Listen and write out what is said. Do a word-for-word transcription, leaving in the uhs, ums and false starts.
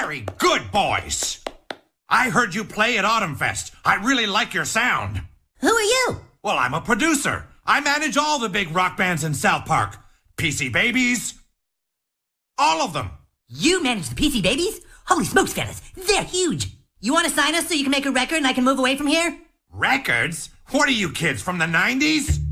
Very good, boys. I heard you play at Autumn Fest. I really like your sound. Who are you? Well, I'm a producer. I manage all the big rock bands in South Park. P C Babies. All of them. You manage the P C Babies? Holy smokes, fellas. They're huge. You want to sign us so you can make a record and I can move away from here? Records? What are you kids, from the nineties?